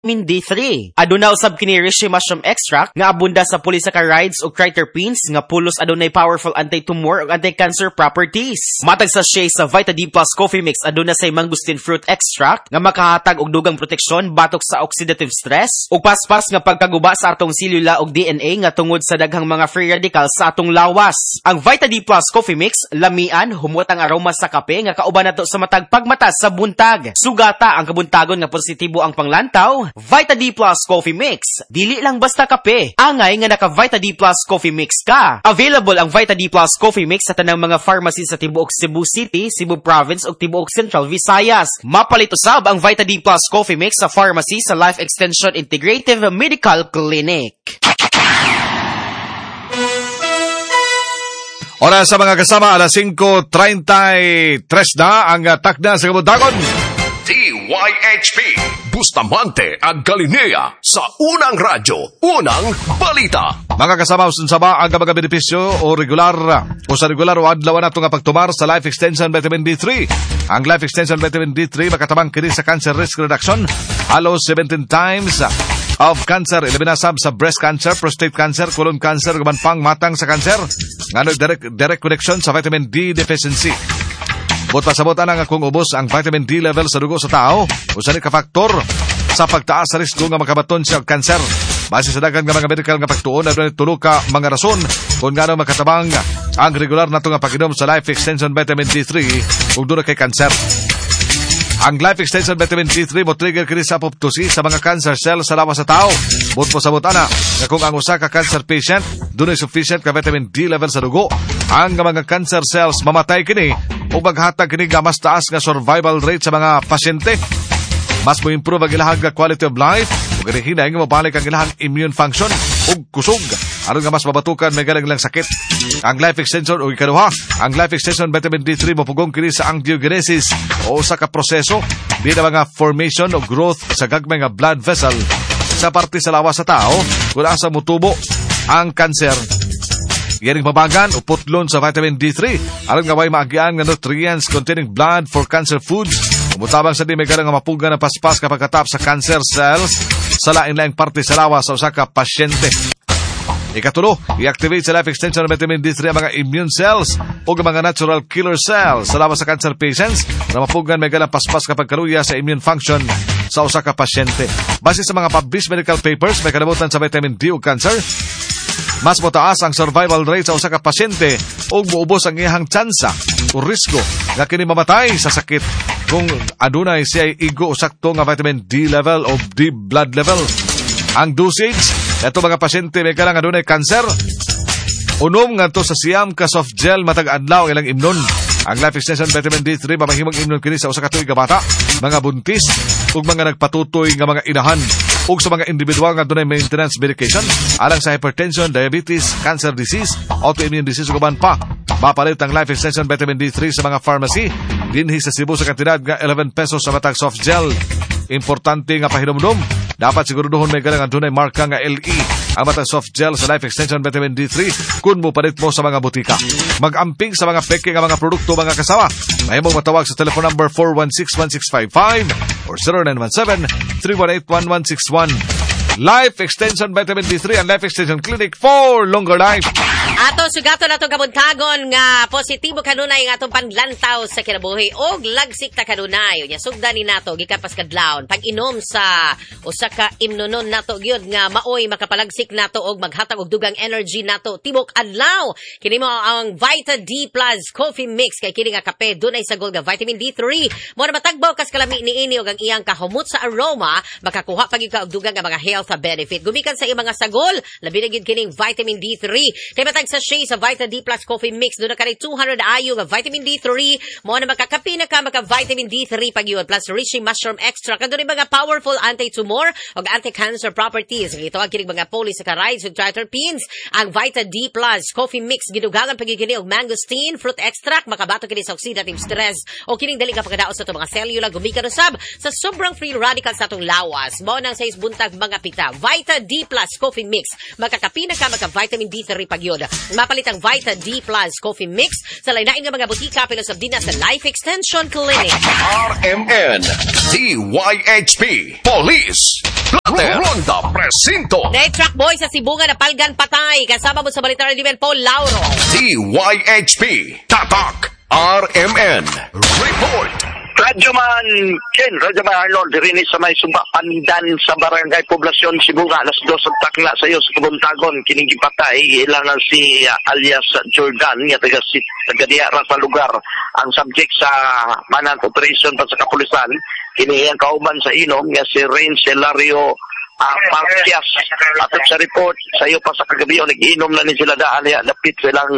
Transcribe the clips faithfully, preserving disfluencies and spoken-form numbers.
vitamin D three. Aduna usab kini reishi mushroom extract nga abunda sa polysaccharides ug triterpenes nga pulos adunay powerful anti-tumor ug anti-cancer properties. Matag sa sachet sa Vita D Plus Coffee Mix aduna say mangosteen fruit extract nga makahatag og dugang proteksyon batok sa oxidative stress ug paspas nga pagkaguba sa atong selula ug D N A nga tungod sa daghang mga free radicals sa atong lawas. Ang Vita D Plus Coffee Mix lamian humot ang aroma sa kape nga kauban nato sa matag pagmata sa buntag. Sugata ang kabuntagon nga positibo ang panglantaw. Vita D Plus Coffee Mix. Dili lang basta kape. Angay nga naka Vita D Plus Coffee Mix ka. Available ang Vita D Plus Coffee Mix sa tanang mga pharmacy sa tibuok Cebu City, Cebu Province ug tibuok Central Visayas. Mapalit usab ang Vita D Plus Coffee Mix sa pharmacy sa Life Extension Integrative Medical Clinic. Oras sa mga kasama, alas singko treinta-tres na ang takda sa kabuntagon. D Y H P Bustamante ang Kalinea sa unang radyo, unang balita. Mga kasama, usun sa ba ang mga benepisyo o regular o sa regular o adlaw na ito nga pagtumar sa Life Extension Vitamin D three. Ang Life Extension Vitamin D three makatabang kini sa cancer risk reduction halos seventeen times of cancer eliminasab sa breast cancer, prostate cancer, colon cancer, guman pang matang sa cancer. Ngano direct, direct connection sa vitamin D deficiency. Bot pasabot na nga kung ubos ang vitamin D level sa dugo sa tao, usa ni ka faktor sa pagtaas sa risgo nga makabaton siya og kanser. Base sa daghang nga mga medical nga pagtuon adunay tulo ka mga rason kung ngano makatabang ang regular nato nga pag-inom sa Life Extension Vitamin D three ug dura kay kanser. Ang Life Extension Vitamin D three mo trigger kini sa apoptosis sa mga cancer cells sa lawas sa tao. Bot pasabot ana nga kung ang usa ka cancer patient dunay sufficient ka vitamin D level sa dugo, ang mga cancer cells mamatay kini o maghatag kini nga mas taas nga survival rate sa mga pasyente. Mas mo improve ang ilahang quality of life o ganihinay nga mabalik ang ilahang immune function o kusog aron nga mas mabatukan may galang lang sakit. Ang Life Extension o ikaduha, ang Life Extension Vitamin D three mapugong kini sa angiogenesis o usa ka proseso di na mga formation o growth sa gagmay nga blood vessel sa parte sa lawas sa tao kung asa mutubo ang kanser. Yaring mabagan o putlon sa vitamin D three aron nga way maagian nga nutrients containing blood for cancer foods. Umutabang sa di may garang nga mapuga na paspas kapag katap sa cancer cells sa lain-laing parte sa lawas sa usa ka pasyente. Ikatulo, i-activate sa Life Extension Vitamin D three ang mga immune cells o mga natural killer cells sa lawas sa cancer patients na mapugan may galang paspas kapag kaluya sa immune function sa usa ka pasyente. Base sa mga published medical papers, may kanabutan sa vitamin D o cancer, mas mataas ang survival rate sa usa ka pasyente o muubos ang iyang tsansa o risko nga kini mamatay sa sakit kung adunay siya igo o sakto nga vitamin D level o D blood level. Ang dosage, ito mga pasyente may kalang adunay cancer, unom nga to sa siyam ka soft gel matag adlaw ilang imnon. Ang Life Extension Vitamin D three mamahimong imnon kini sa usa ka tuig nga bata, mga buntis ug mga nagpatutoy nga mga inahan ug sa mga individual nga dunay maintenance medication alang sa hypertension, diabetes, cancer disease, autoimmune disease ug uban pa. Mapalit ang Life Extension Vitamin D three sa mga pharmacy dinhi sa Cebu sa kantidad nga eleven pesos sa matag soft gel. Importante nga pahinomdom, dapat siguruduhon may galang ang dunay marka nga L E ang matang soft gel sa Life Extension Vitamin D three kung mo palit mo sa mga butika. Mag-amping sa mga peke nga mga produkto mga kasama. Mahimong matawag sa telephone number four one six one six five five or zero nine one seven three one eight one one six one. Life Extension Vitamin D three and Life Extension Clinic for longer life. Ato sugato na itong kabuntagon nga positibo kanunay nga itong panglantaw sa kinabuhi o lagsik ta kanunay. Nya sugdan ni nato gikan pas kadlawon pag inom sa usa ka imnonon nato gyud nga maoy makapalagsik nato og maghatag og dugang energy nato tibok adlaw. Kini mo ang Vita D Plus Coffee Mix kay kini nga kape dunay sagol nga vitamin D three. Mo na matagbaw kas kalami niini og ang iyang kahumot sa aroma makakuha pag og dugang nga mga health benefit. Gumikan sa iyang mga sagol labi na gyud kining vitamin D three. Kay matag sa sachet sa Vita D Plus Coffee Mix doon na ka two hundred I U nga vitamin D three mo na makakapi na ka maka vitamin D three pag yun plus reishi mushroom extract kando rin mga powerful anti-tumor o anti-cancer properties. Ito ang kinig mga polysaccharides ug triterpenes. Ang Vita D Plus Coffee Mix gidugangan pagigili og mangosteen fruit extract makabato kini sa oxidative stress o kining dali ka pagkadaos sa itong mga selula gumikan usab sa sobrang free radicals sa itong lawas. Mo nang sa isbuntag mga balita. Vita D Plus Coffee Mix. Magkakapina ka magka-vitamin D three pagyod. Mapalit ang Vita D Plus Coffee Mix sa lain-lain nga mga butika pilos din sa Life Extension Clinic. R M N, D Y H P, Police, Plater, Ronda, Presinto. Na-truck boy sa Sibunga na palgan patay. Kasama mo sa balita ni Paul Lauro. D Y H P, Tatak, R M N, Report. Radyoman Ken, Radyoman Arnold, rin sa may sumba pandan sa barangay Poblasyon Sibunga, alas dos at takla sa iyo sa Kabuntagon, kinigipatay, ilangan si uh, alias Jordan, nga taga, si, taga diara sa lugar, ang subject sa manant operation pa sa kapulisan, kinihiyang kauban sa inom, nga si Rain Celario uh, Marcias, at sa report, sa iyo pa sa kagabi, nag-inom na ni sila daan, napit silang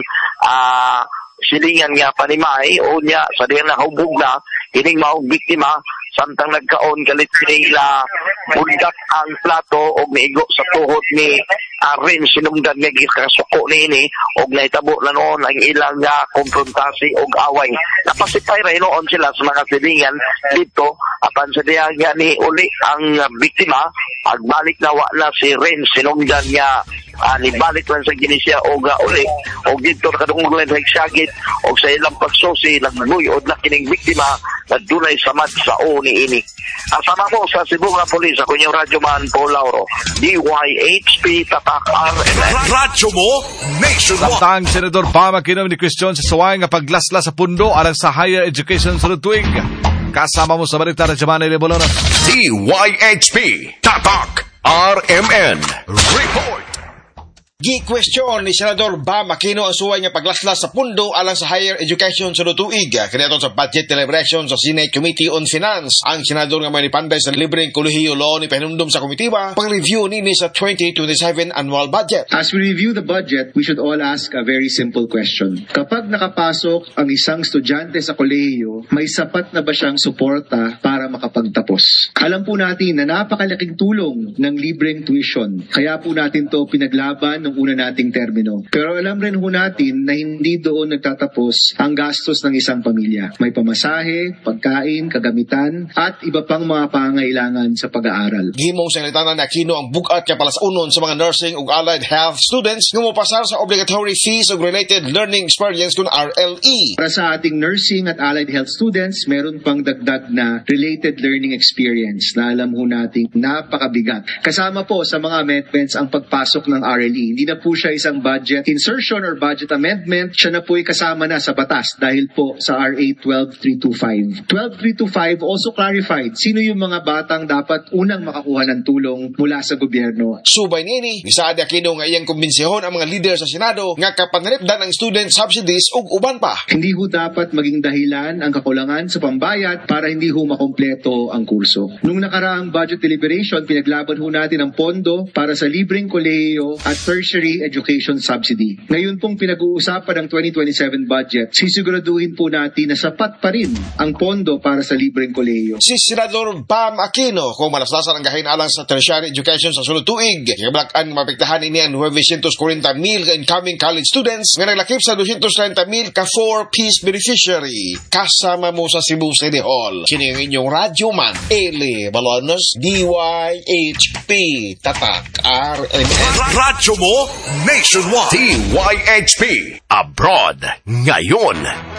uh, silingan nga panimay, o niya, sa diyan na hubog na, hining maong biktima, samtang nagkaon galit nila bundak ang plato o miigo sa tuhod ni Arin sinungdan nga gikasuko ni ini o naitabo na noon ang ilang uh, konfrontasi o away. Napasipay rin noon sila sa mga silingan dito apan sa diya nga ni uli ang uh, biktima agbalik na wala si Rin sinungdan nga uh, nibalik lang sa ginisya o ga uli o dito kadungog lang sa iksagit o sa ilang pagsusi nagbuyod na kining biktima na dunay samad sa o ni ini. Asama mo sa Sibunga Police, ako yung Radyoman Paul Lauro, D Y H P Tatak R M N. Radyo mo, Nationwide. Samtang Senador Bam Aquino ni question sa saway nga paglasla sa pundo alang sa higher education sa tuig. Kasama mo sa balita Radyoman Ilebolono. D Y H P, Tatak, R M N, Report. Gi-question ni Senador Bam Aquino ang suway nga paglaslas sa pundo alang sa higher education sa tuig. Kaniadto sa budget deliberation sa Senate Committee on Finance. Ang senador nga manipanday sa libreng kolehiyo law ni pahinumdum sa komitiba pang-review nini sa twenty twenty-seven annual budget. As we review the budget, we should all ask a very simple question. Kapag nakapasok ang isang estudyante sa kolehiyo, may sapat na ba siyang suporta para makapagtapos? Alam po natin na napakalaking tulong ng libreng tuition. Kaya po natin to pinaglaban ng una nating termino. Pero alam rin ho natin na hindi doon nagtatapos ang gastos ng isang pamilya. May pamasahe, pagkain, kagamitan, at iba pang mga pangailangan sa pag-aaral. Gimong salitanan na Aquino ang bugat kaya palas unon sa mga nursing ug allied health students nga mopasar sa obligatory fees ug related learning experience kung R L E. Para sa ating nursing at allied health students, meron pang dagdag na related learning experience na alam ho nating napakabigat. Kasama po sa mga amendments ang pagpasok ng R L E. Hindi na po siya isang budget insertion or budget amendment. Siya na po ay kasama na sa batas dahil po sa R A twelve three twenty-five. twelve three twenty-five also clarified sino yung mga batang dapat unang makakuha ng tulong mula sa gobyerno. Subay nini, gisaad Aquino nga iyang kumbensihon ang mga leader sa Senado nga kapanalipdan ang student subsidies ug uban pa. Hindi ho dapat maging dahilan ang kakulangan sa pambayad para hindi ho makompleto ang kurso. Nung nakaraang budget deliberation, pinaglaban ho natin ang pondo para sa libreng kolehiyo at tertiary education subsidy. Ngayon pong pinag-uusapan ng twenty twenty-seven budget, sisiguraduhin po natin na sapat pa rin ang pondo para sa libreng kolehiyo. Si Senador Bam Aquino kung malaslasan ang gahin alang sa tertiary education sa sulod tuig. Kiblakan mapektahan ini ang nine hundred forty mil incoming college students nga naglakip sa two hundred thirty mil ka four-piece beneficiary. Kasama mo sa Cebu City Hall. Kini ang inyong radyoman, Eli Balonos, D Y H P Tatak R M N. Radyo mo, Nationwide. D Y H P, Abroad, ngayon.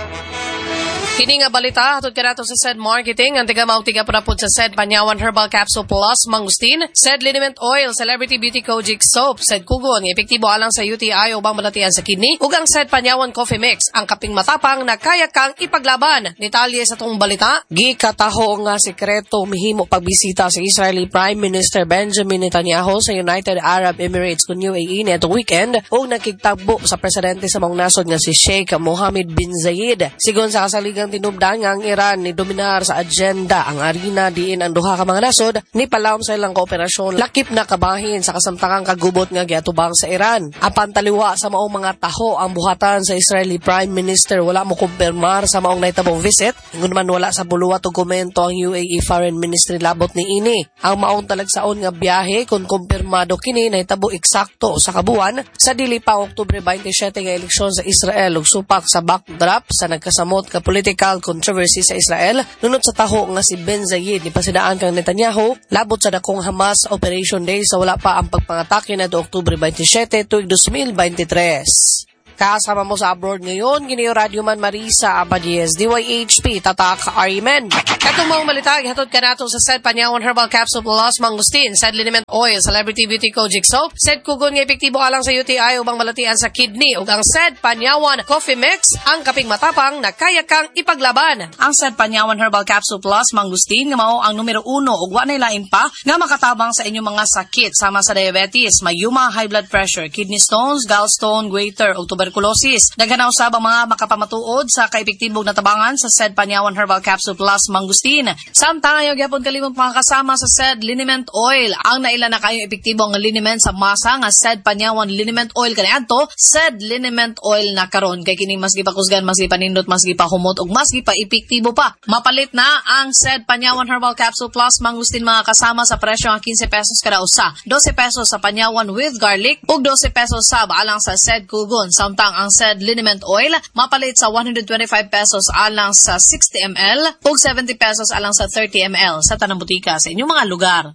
Kini nga balita, hatod ka nato sa S E D Marketing, ang tiga mautiga po na po sa S E D Panyawan Herbal Capsule Plus, Mangustin, S E D Liniment Oil, Celebrity Beauty Kojic Soap, S E D Kugon, epektibo alang sa U T I o bang malatian sa kidney, ug ang S E D Panyawan Coffee Mix, ang kaping matapang na kaya kang ipaglaban. Detalye sa tong balita, gikataho nga sekreto mihimo pagbisita sa Israeli Prime Minister Benjamin Netanyahu sa United Arab Emirates kun U A E netong weekend ug nakigtagbo sa presidente sa maong nasod nga si Sheikh Mohammed bin Zayed. Sigon sa kasaligan tinubdan nga ang Iran ni dominar sa agenda ang arena diin ang duha ka mga nasod ni palawom sa ilang kooperasyon lakip na kabahin sa kasamtangang kagubot nga giatubang sa Iran. Apan taliwa sa maong mga taho ang buhatan sa Israeli Prime Minister wala mo kumpirmar sa maong naitabong visit ingon man wala sa buluwat dokumento ang U A E Foreign Ministry labot ni ini. Ang maong talagsaon nga biyahe kung kumpirmado kini nahitabo eksakto sa kabuan sa dili pa Oktubre twenty-seven nga eleksyon sa Israel ug supak sa backdrop sa nagkasamot ka politika political controversy sa Israel nunot sa taho nga si Ben Zayed ni pasidaan kang Netanyahu labot sa dakong Hamas Operation Day sa wala pa ang pagpangatake na do Oktubre twenty-seven tuig twenty twenty-three. Kasama mo sa abroad ngayon, Gineo Radio Man Marisa Abadies, D Y H P, Tatak Arimen. Katong mga malita, ihatod ka nato sa Said Panyawan Herbal Capsule Plus Mangustin, Said Liniment Oil, Celebrity Beauty Kojic Soap, Said Kugon nga epektibo alang sa U T I ubang malatian sa kidney, ug ang Said Panyawan Coffee Mix, ang kaping matapang na kaya kang ipaglaban. Ang Said Panyawan Herbal Capsule Plus Mangustin nga mao ang numero uno ug wa nay lain pa nga makatabang sa inyong mga sakit sama sa diabetes, mayuma, high blood pressure, kidney stones, gallstone, goiter ug tuberculosis. Daghan usab ang mga makapamatuod sa kaepektibong natabangan sa Said Panyawan Herbal Capsule Plus Mangustin. Samtang ayaw gyapon kalimot mga kasama sa Said Liniment Oil. Ang naila na kayong epektibong liniment sa masa nga Said Panyawan Liniment Oil kaniadto, Said Liniment Oil na karon kay kining mas gipakusgan, mas gipanindot, mas gipahumot ug mas gipaepektibo pa. Mapalit na ang Said Panyawan Herbal Capsule Plus Mangustin mga kasama sa presyo nga fifteen pesos kada usa, twelve pesos sa Panyawan with garlic ug twelve pesos sa alang sa Said Kugon. Samtang ang Said Liniment Oil mapalit sa one hundred twenty-five pesos alang sa sixty milliliters ug seventy pesos alang sa thirty milliliters sa tanang butika sa inyong mga lugar.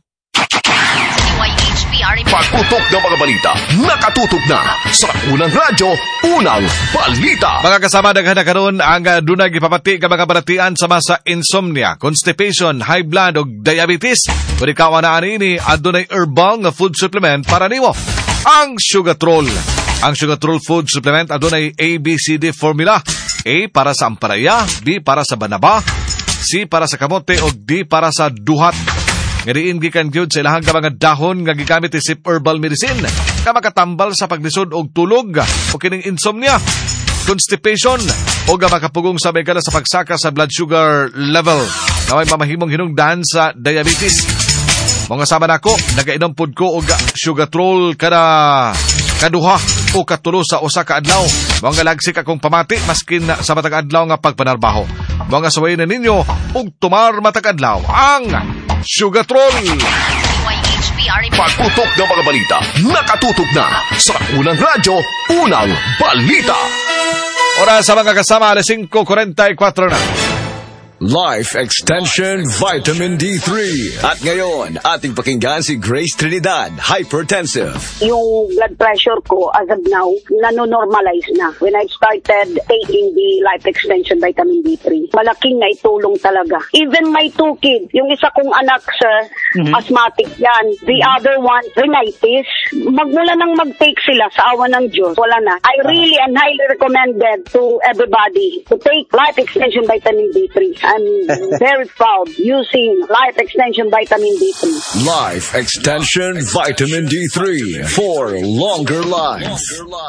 Pagputok ng mga balita, nakatutok na sa unang radyo, unang balita. Mga kasama, daghan na karon ang uh, dunay gipapati ka mga balatian sama sa insomnia, constipation, high blood ug diabetes. Kung ikaw na ani adunay herbal nga food supplement para nimo, ang Sugatrol. Ang Sugatrol food supplement adunay A B C D formula. A para sa amparaya, B para sa banaba, C para sa kamote ug D para sa duhat. Ngadiin gikan gyud sa ilahang mga dahon nga gigamit isip herbal medicine nga makatambal sa paglisod og tulog o kining insomnia, constipation o nga makapugong sa megala sa pagsaka sa blood sugar level na may mamahimong hinungdan sa diabetes. Mga sama nako, nagainom pud ko og Sugatrol kada kaduha o katulo sa usa ka adlaw. Mga lagsik akong pamati maskin sa matag adlaw nga pagpanarbaho. Mga suway na ninyo og tumar matag adlaw ang Sugatrol. Pagputok ng mga balita, nakatutok na sa unang radyo, unang balita. Oras sa mga kasama, alas five forty-four na. Life Extension Vitamin D three. At ngayon, ating pakinggan si Grace Trinidad, hypertensive. Yung blood pressure ko as of now, nanonormalize na. When I started taking the Life Extension Vitamin D three, malaking na itulong talaga. Even my two kids, yung isa kong anak, sir, mm-hmm. asthmatic yan. The mm-hmm. other one, rhinitis. Magmula nang mag-take sila sa awa ng Diyos, wala na. I really and highly recommended to everybody to take Life Extension Vitamin D three. I'm very proud using Life Extension Vitamin D three. Life Extension Vitamin D three for longer life.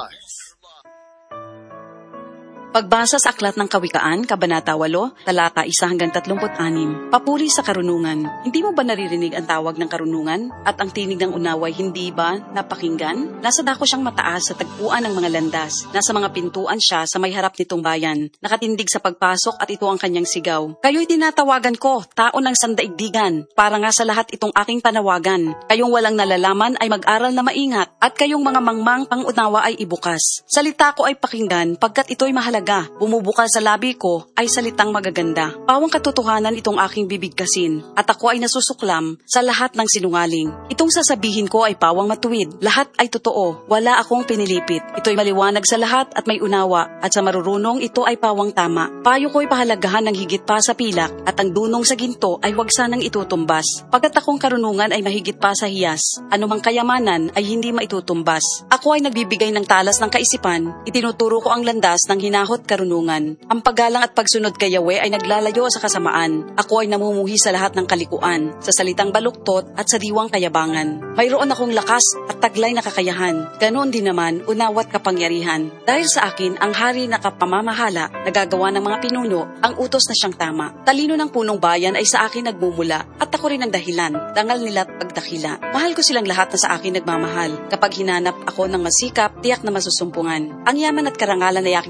Pagbasa sa Aklat ng Kawikaan, Kabanata eight, talata one hanggang thirty-six, papuri sa karunungan. Hindi mo ba naririnig ang tawag ng karunungan? At ang tinig ng unaway, hindi ba napakinggan? Nasa dako siyang mataas sa tagpuan ng mga landas. Nasa mga pintuan siya sa may harap nitong bayan. Nakatindig sa pagpasok at ito ang kanyang sigaw. Kayo'y tinatawagan ko, tao ng sandaigdigan. Para nga sa lahat itong aking panawagan. Kayong walang nalalaman ay mag-aral na maingat. At kayong mga mangmang pangunawa ay ibukas. Salita ko ay pakinggan, pagkat ito'y mahalaga. Bumubukal sa labi ko ay salitang magaganda. Pawang katotohanan itong aking bibigkasin at ako ay nasusuklam sa lahat ng sinungaling. Itong sasabihin ko ay pawang matuwid. Lahat ay totoo. Wala akong pinilipit. Ito'y maliwanag sa lahat at may unawa at sa marurunong ito ay pawang tama. Payo ko'y pahalagahan ng higit pa sa pilak at ang dunong sa ginto ay huwag sanang itutumbas. Pagkat akong karunungan ay mahigit pa sa hiyas. Anumang kayamanan ay hindi maitutumbas. Ako ay nagbibigay ng talas ng kaisipan. Itinuturo ko ang landas ng hinahon karunungan. Ang paggalang at pagsunod kay Yahweh ay naglalayo sa kasamaan. Ako ay namumuhi sa lahat ng kalikuan, sa salitang baluktot at sa diwang kayabangan. Mayroon akong lakas at taglay na kakayahan. Ganon din naman, unawat kapangyarihan. Dahil sa akin, ang hari na kapamamahala, nagagawa ng mga pinuno, ang utos na siyang tama. Talino ng punong bayan ay sa akin nagmumula, at ako rin ang dahilan, dangal nila't pagdakila. Mahal ko silang lahat na sa akin nagmamahal. Kapag hinanap ako ng masikap, tiyak na masusumpungan. Ang yaman at karangalan ay aking tinatag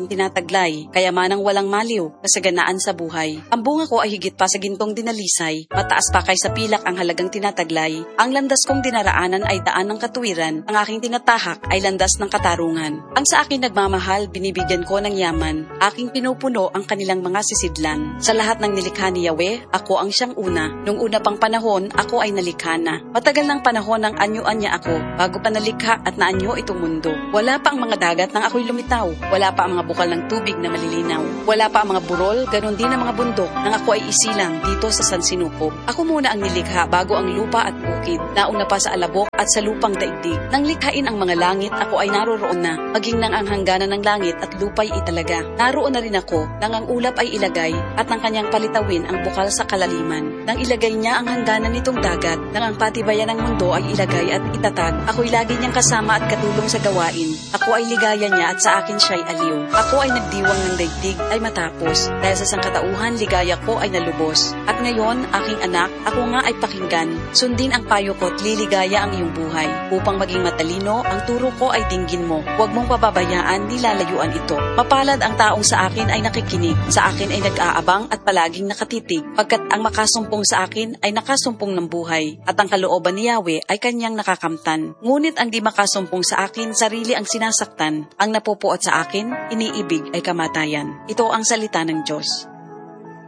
taglay, kayamanang walang maliw, kasaganaan sa buhay. Ang bunga ko ay higit pa sa gintong dinalisay, mataas pa kay sa pilak ang halagang tinataglay. Ang landas kong dinaraanan ay daan ng katuwiran, ang aking tinatahak ay landas ng katarungan. Ang sa akin nagmamahal, binibigyan ko ng yaman, aking pinupuno ang kanilang mga sisidlan. Sa lahat ng nilikha ni Yahweh, ako ang siyang una. Nung una pang panahon, ako ay nalikha na. Matagal ng panahon ang anyuan niya ako, bago pa nalikha at naanyo itong mundo. Wala pa ang mga dagat nang ako'y lumitaw. Wala pa ang mga bukal ng tubig na malilinaw. Wala pa ang mga burol, ganon din ang mga bundok nang ako ay isilang dito sa San Sinuko. Ako muna ang nilikha bago ang lupa at bukid. Nauna pa sa alabok at sa lupang daigdig. Nang likhain ang mga langit, ako ay naroroon na. Maging nang ang hangganan ng langit at lupa'y italaga. Naroon na rin ako nang ang ulap ay ilagay at nang kanyang palitawin ang bukal sa kalaliman. Nang ilagay niya ang hangganan nitong dagat, nang ang patibayan ng mundo ay ilagay at itatag, ako'y lagi niyang kasama at katulong sa gawain. Ako ay ligaya niya at sa akin siya'y aliw. Ako ay nagdiwang ng daigdig ay matapos. Dahil sa sangkatauhan, ligaya ko ay nalubos. At ngayon, aking anak, ako nga ay pakinggan. Sundin ang payo ko at liligaya ang iyong buhay. Upang maging matalino, ang turo ko ay dinggin mo. Huwag mong pababayaan, nilalayuan ito. Mapalad ang taong sa akin ay nakikinig. Sa akin ay nag-aabang at palaging nakatitig. Pagkat ang makasumpong sa akin ay nakasumpong ng buhay. At ang kalooban ni Yahweh ay kanyang nakakamtan. Ngunit ang di makasumpong sa akin, sarili ang sinasaktan. Ang napupuot sa akin, iniibig ay kamatayan. Ito ang salita ng Diyos.